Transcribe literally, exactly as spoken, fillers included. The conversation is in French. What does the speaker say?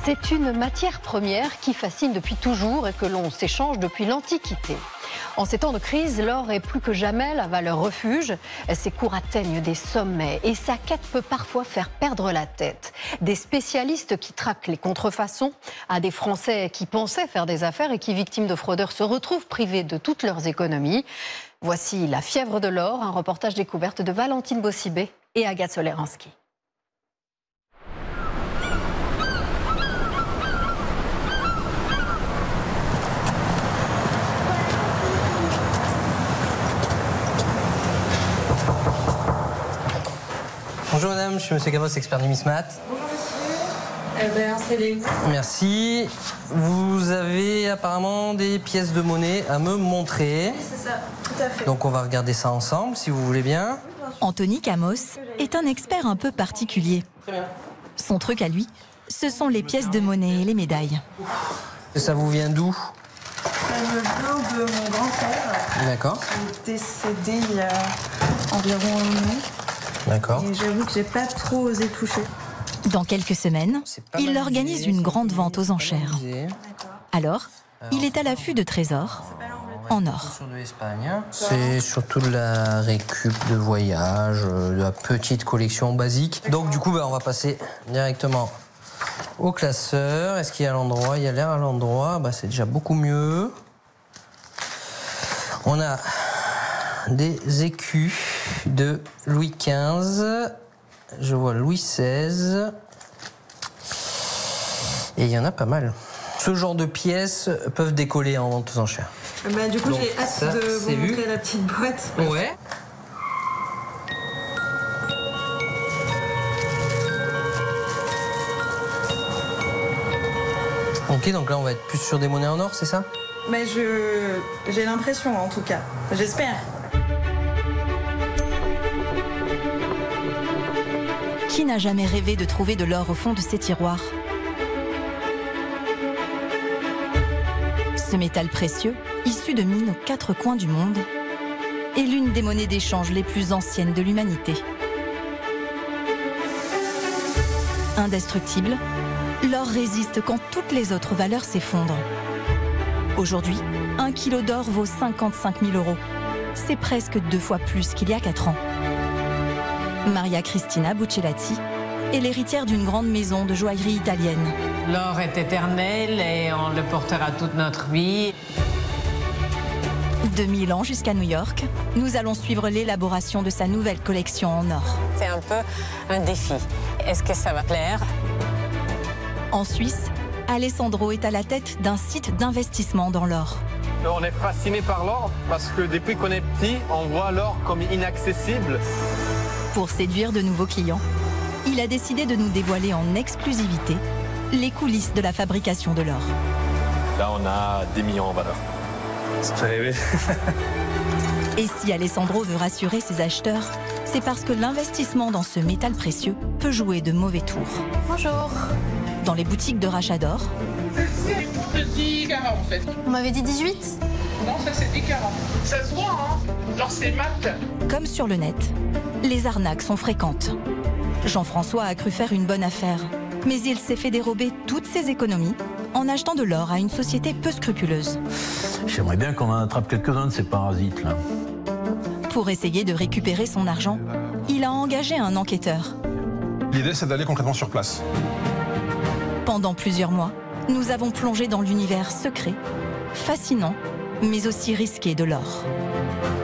C'est une matière première qui fascine depuis toujours et que l'on s'échange depuis l'Antiquité. En ces temps de crise, l'or est plus que jamais la valeur refuge. Ses cours atteignent des sommets et sa quête peut parfois faire perdre la tête. Des spécialistes qui traquent les contrefaçons à des Français qui pensaient faire des affaires et qui, victimes de fraudeurs, se retrouvent privés de toutes leurs économies. Voici la fièvre de l'or, un reportage découverte de Valentine Bossibé et Agathe Soleranski. Bonjour madame, je suis monsieur Gamos, expert numismat. Bonjour monsieur. Eh bien, installez-vous. Merci. Vous avez apparemment des pièces de monnaie à me montrer. Oui, c'est ça, tout à fait. Donc on va regarder ça ensemble, si vous voulez bien. Anthony Camos est un expert un peu particulier. Très bien. Son truc à lui, ce sont les pièces de monnaie et les médailles. Et ça vous vient d'où? Ça me vient de mon grand-père. D'accord. Il est décédé il y a environ un an. D'accord. Et j'avoue que j'ai pas trop osé toucher. Dans quelques semaines, il organise une grande vente aux enchères. Alors, il est à l'affût de trésors en or. C'est surtout de la récup de voyage, de la petite collection basique. Donc du coup, bah, on va passer directement au classeur. Est-ce qu'il y a l'endroit? Il y a l'air à l'endroit. Bah, c'est déjà beaucoup mieux. On a des écus de Louis quinze. Je vois Louis seize. Et il y en a pas mal. Ce genre de pièces peuvent décoller en vente aux enchères. Bah, du coup, Donc, j'ai hâte ça, de vous c'est vu. montrer la petite boîte. Ouais. Ok, donc là on va être plus sur des monnaies en or, c'est ça? Mais je... j'ai l'impression, en tout cas. J'espère. Qui n'a jamais rêvé de trouver de l'or au fond de ses tiroirs? Ce métal précieux, issu de mines aux quatre coins du monde, est l'une des monnaies d'échange les plus anciennes de l'humanité. Indestructible, l'or résiste quand toutes les autres valeurs s'effondrent. Aujourd'hui, un kilo d'or vaut cinquante-cinq mille euros. C'est presque deux fois plus qu'il y a quatre ans. Maria Cristina Buccellati est l'héritière d'une grande maison de joaillerie italienne. L'or est éternel et on le portera toute notre vie. De Milan jusqu'à New York, nous allons suivre l'élaboration de sa nouvelle collection en or. C'est un peu un défi. Est-ce que ça va plaire? En Suisse, Alessandro est à la tête d'un site d'investissement dans l'or. On est fasciné par l'or parce que depuis qu'on est petit, on voit l'or comme inaccessible. Pour séduire de nouveaux clients, il a décidé de nous dévoiler en exclusivité les coulisses de la fabrication de l'or. Là, on a des millions en valeur. Ça fait rêver. Et si Alessandro veut rassurer ses acheteurs, c'est parce que l'investissement dans ce métal précieux peut jouer de mauvais tours. Bonjour. Dans les boutiques de rachat d'or, C'est pour te dix carats en fait. On m'avait dit dix-huit? Non, ça c'est dix carats. Ça se voit, hein. Genre c'est mat. comme sur le net, les arnaques sont fréquentes. Jean-François a cru faire une bonne affaire, mais il s'est fait dérober toutes ses économies en achetant de l'or à une société peu scrupuleuse. J'aimerais bien qu'on en attrape quelques-uns de ces parasites là. Pour essayer de récupérer son argent, il a engagé un enquêteur. L'idée, c'est d'aller concrètement sur place. Pendant plusieurs mois, nous avons plongé dans l'univers secret, fascinant, mais aussi risqué de l'or.